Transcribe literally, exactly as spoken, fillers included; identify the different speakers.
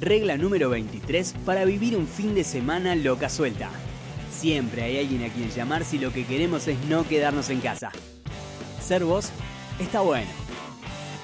Speaker 1: Regla número veintitrés para vivir un fin de semana loca suelta. Siempre hay alguien a quien llamar si lo que queremos es no quedarnos en casa. Ser vos está bueno.